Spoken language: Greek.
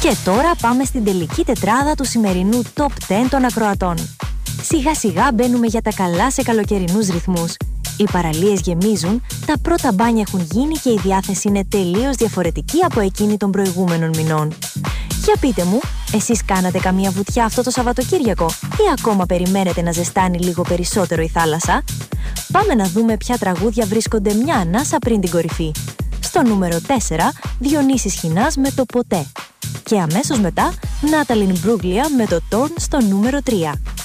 Και τώρα πάμε στην τελική τετράδα του σημερινού Top 10 των ακροατών. Σιγά σιγά μπαίνουμε για τα καλά σε καλοκαιρινούς ρυθμούς. Οι παραλίες γεμίζουν, τα πρώτα μπάνια έχουν γίνει και η διάθεση είναι τελείως διαφορετική από εκείνη των προηγούμενων μηνών. Για πείτε μου, εσείς κάνατε καμία βουτιά αυτό το Σαββατοκύριακο ή ακόμα περιμένετε να ζεστάνει λίγο περισσότερο η θάλασσα? Πάμε να δούμε ποια τραγούδια βρίσκονται μια ανάσα πριν την κορυφή. Στο νούμερο 4, Διονύσης Χινάς με το «Ποτέ». Και αμέσως μετά, Νάταλιν Μπρούγκλια με το «Torn» στο νούμερο 3.